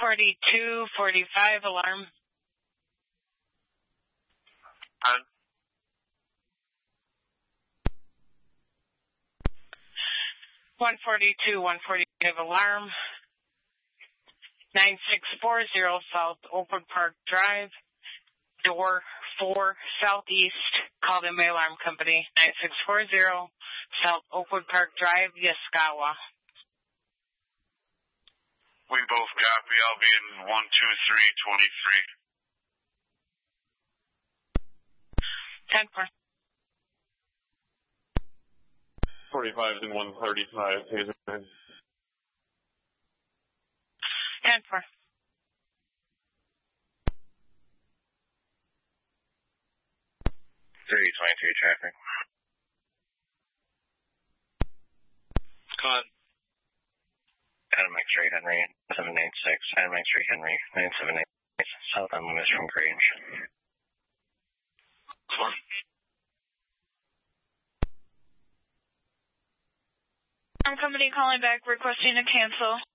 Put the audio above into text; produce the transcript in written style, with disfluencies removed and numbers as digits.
14245 alarm. 142-145 alarm. 9640 South Oakwood Park Drive, door 4 southeast. Call the May Alarm Company. 9640 South Oakwood Park Drive, Yaskawa. We both copy. I'll be in 12323. 10-4. 45 and 135, taser. 10-4. 323 traffic. Con. Adam X-ray Henry, 786. Adam X-ray Henry, 978. South on Loomis from Grange. Alarm Company calling back requesting a cancel.